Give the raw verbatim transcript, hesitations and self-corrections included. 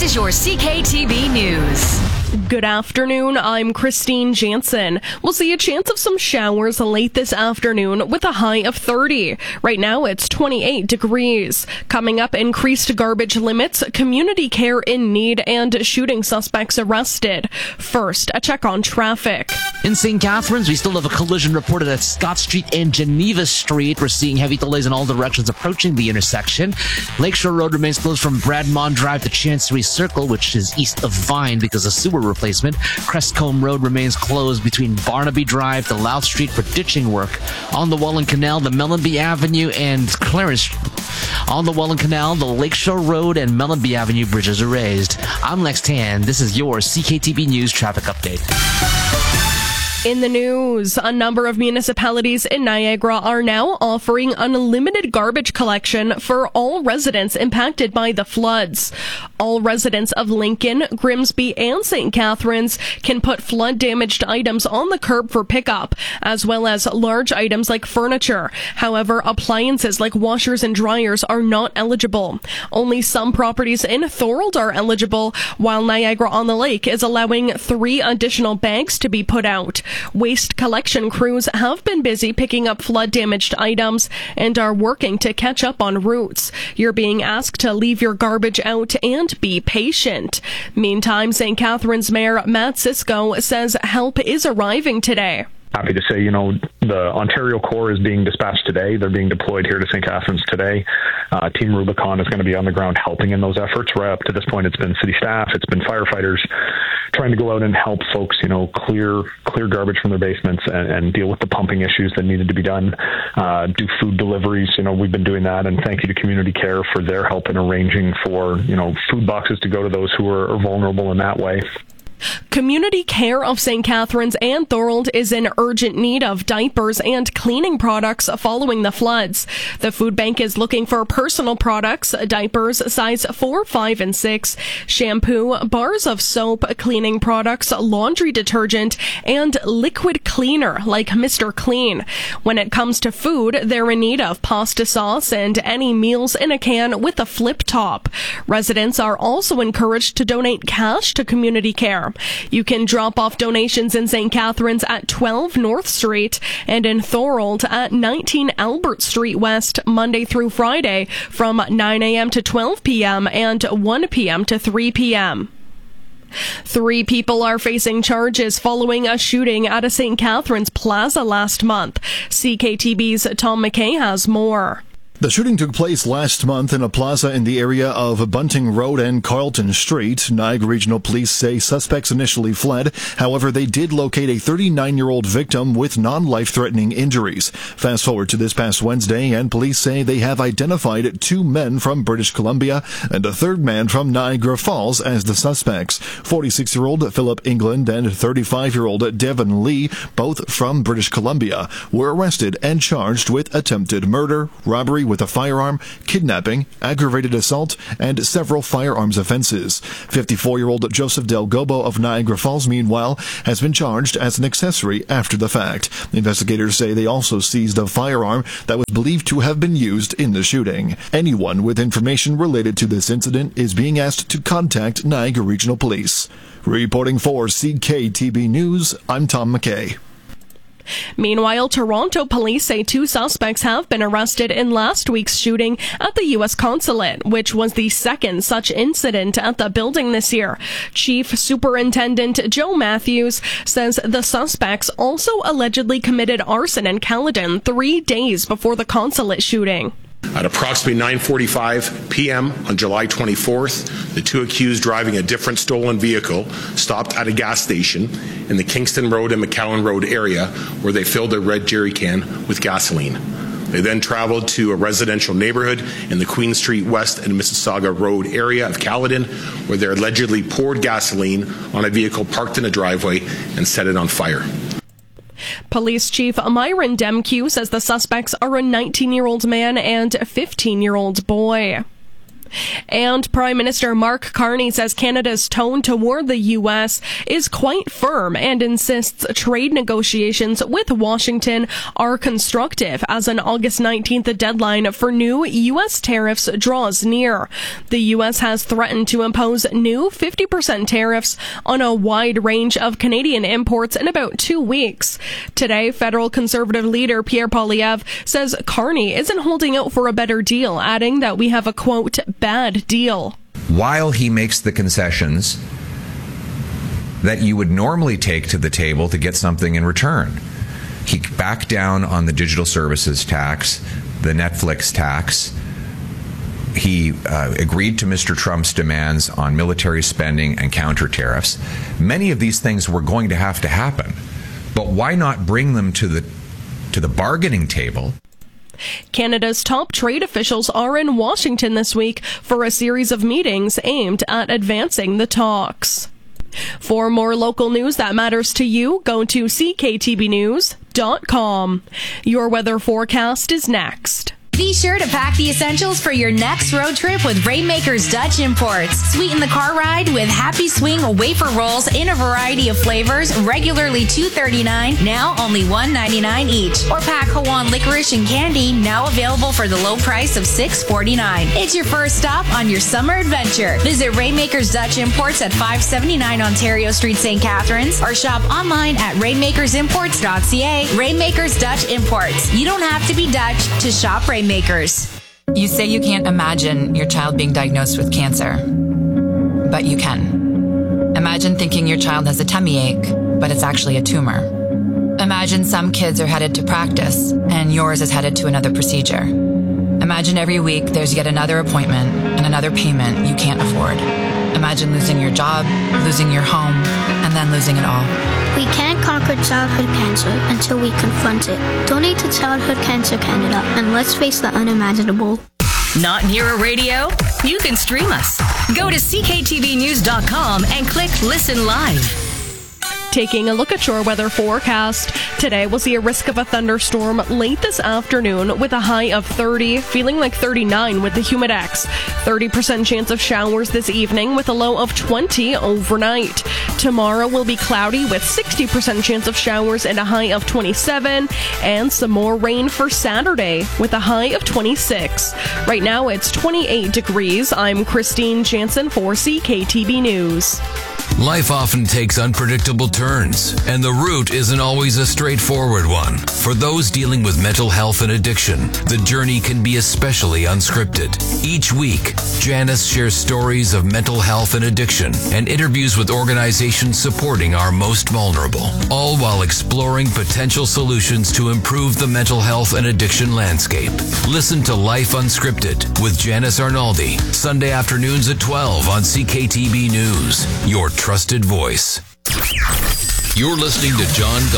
is your C K T B News. Good afternoon, I'm Christine Jansen. We'll see a chance of some showers late this afternoon with a high of thirty. Right now it's twenty-eight degrees. Coming up, increased garbage limits, community care in need, and shooting suspects arrested. First, a check on traffic. In Saint Catharines, we still have a collision reported at Scott Street and Geneva Street. We're seeing heavy delays in all directions approaching the intersection. Lakeshore Road remains closed from Bradmont Drive to Chancery Circle, which is east of Vine because of sewer replacement. Crestcombe Road remains closed between Barnaby Drive to Louth Street for ditching work. On the Welland Canal, the Mellenby Avenue and Clarence. On the Welland Canal, the Lakeshore Road and Mellenby Avenue bridges are raised. I'm Lex Tan. This is your C K T B News traffic update. In the news, a number of municipalities in Niagara are now offering unlimited garbage collection for all residents impacted by the floods. All residents of Lincoln, Grimsby, and Saint Catharines can put flood-damaged items on the curb for pickup, as well as large items like furniture. However, appliances like washers and dryers are not eligible. Only some properties in Thorold are eligible, while Niagara-on-the-Lake is allowing three additional bags to be put out. Waste collection crews have been busy picking up flood-damaged items and are working to catch up on routes. You're being asked to leave your garbage out and be patient. Meantime, Saint Catharines Mayor Matt Cisco says help is arriving today. Happy to say, you know, the Ontario Corps is being dispatched today. They're being deployed here to Saint Catharines today. Uh, Team Rubicon is going to be on the ground helping in those efforts. Right up to this point, it's been city staff, it's been firefighters trying to go out and help folks, you know, clear clear garbage from their basements and, and deal with the pumping issues that needed to be done. Uh, do food deliveries. You know, we've been doing that, and thank you to Community Care for their help in arranging for, you know, food boxes to go to those who are, are vulnerable in that way. Community Care of Saint Catharines and Thorold is in urgent need of diapers and cleaning products following the floods. The food bank is looking for personal products, diapers size four, five, and six, shampoo, bars of soap, cleaning products, laundry detergent, and liquid cleaner like Mister Clean. When it comes to food, they're in need of pasta sauce and any meals in a can with a flip top. Residents are also encouraged to donate cash to Community Care. You can drop off donations in Saint Catharines at twelve North Street and in Thorold at nineteen Albert Street West Monday through Friday from nine a.m. to twelve p.m. and one p.m. to three p.m. Three people are facing charges following a shooting at a Saint Catharines plaza last month. C K T B's Tom McKay has more. The shooting took place last month in a plaza in the area of Bunting Road and Carlton Street. Niagara Regional Police say suspects initially fled. However, they did locate a thirty-nine-year-old victim with non-life-threatening injuries. Fast forward to this past Wednesday, and police say they have identified two men from British Columbia and a third man from Niagara Falls as the suspects. forty-six-year-old Philip England and thirty-five-year-old Devon Lee, both from British Columbia, were arrested and charged with attempted murder, robbery with a firearm, kidnapping, aggravated assault, and several firearms offenses. fifty-four-year-old Joseph Del Gobo of Niagara Falls, meanwhile, has been charged as an accessory after the fact. Investigators say they also seized a firearm that was believed to have been used in the shooting. Anyone with information related to this incident is being asked to contact Niagara Regional Police. Reporting for C K T B News, I'm Tom McKay. Meanwhile, Toronto police say two suspects have been arrested in last week's shooting at the U S consulate, which was the second such incident at the building this year. Chief Superintendent Joe Matthews says the suspects also allegedly committed arson in Caledon three days before the consulate shooting. At approximately nine forty-five p.m. on July twenty-fourth, the two accused driving a different stolen vehicle stopped at a gas station in the Kingston Road and McCowan Road area where they filled a red jerry can with gasoline. They then traveled to a residential neighborhood in the Queen Street West and Mississauga Road area of Caledon where they allegedly poured gasoline on a vehicle parked in a driveway and set it on fire. Police Chief Myron Demkew says the suspects are a nineteen-year-old man and a fifteen-year-old boy. And Prime Minister Mark Carney says Canada's tone toward the U S is quite firm and insists trade negotiations with Washington are constructive as an August nineteenth deadline for new U S tariffs draws near. The U S has threatened to impose new fifty percent tariffs on a wide range of Canadian imports in about two weeks. Today, federal Conservative leader Pierre Poilievre says Carney isn't holding out for a better deal, adding that we have a, quote, bad deal. While he makes the concessions that you would normally take to the table to get something in return. He backed down on the digital services tax, the Netflix tax. He uh, agreed to Mister Trump's demands on military spending and counter tariffs. Many of these things were going to have to happen, but why not bring them to the to the bargaining table? Canada's top trade officials are in Washington this week for a series of meetings aimed at advancing the talks. For more local news that matters to you, go to c k t b news dot com. Your weather forecast is next. Be sure to pack the essentials for your next road trip with Rainmakers Dutch Imports. Sweeten the car ride with Happy Swing wafer rolls in a variety of flavors, regularly two dollars and thirty-nine cents, now only one dollar and ninety-nine cents each. Or pack Hawaiian licorice and candy, now available for the low price of six dollars and forty-nine cents. It's your first stop on your summer adventure. Visit Rainmakers Dutch Imports at five seventy-nine Ontario Street, Saint Catharines, or shop online at rainmakers imports dot c a. Rainmakers Dutch Imports. You don't have to be Dutch to shop Rainmakers. Makers. You say you can't imagine your child being diagnosed with cancer, but you can. Imagine thinking your child has a tummy ache, but it's actually a tumor. Imagine some kids are headed to practice, and yours is headed to another procedure. Imagine every week there's yet another appointment and another payment you can't afford. Imagine losing your job, losing your home, and then losing it all. We can't conquer childhood cancer until we confront it. Donate to Childhood Cancer Canada, and let's face the unimaginable. Not near a radio? You can stream us. Go to c k t v news dot com and click Listen Live. Taking a look at your weather forecast. Today, we'll see a risk of a thunderstorm late this afternoon with a high of thirty, feeling like thirty-nine with the Humidex. thirty percent chance of showers this evening with a low of twenty overnight. Tomorrow will be cloudy with sixty percent chance of showers and a high of twenty-seven, and some more rain for Saturday with a high of twenty-six. Right now, it's twenty-eight degrees. I'm Christine Jansen for C K T B News. Life often takes unpredictable turns, and the route isn't always a straightforward one. For those dealing with mental health and addiction, the journey can be especially unscripted. Each week, Janice shares stories of mental health and addiction and interviews with organizations supporting our most vulnerable, all while exploring potential solutions to improve the mental health and addiction landscape. Listen to Life Unscripted with Janice Arnaldi, Sunday afternoons at twelve on C K T B News, your trusted voice. You're listening to John